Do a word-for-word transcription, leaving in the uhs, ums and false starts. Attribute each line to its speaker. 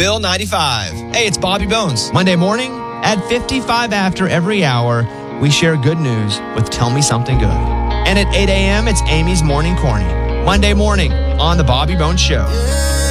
Speaker 1: Bill ninety-five. Hey, it's Bobby Bones. Monday morning at fifty-five after every hour, we share good news with Tell Me Something Good. And at eight a.m., it's Amy's Morning Corny. Monday morning on The Bobby Bones Show.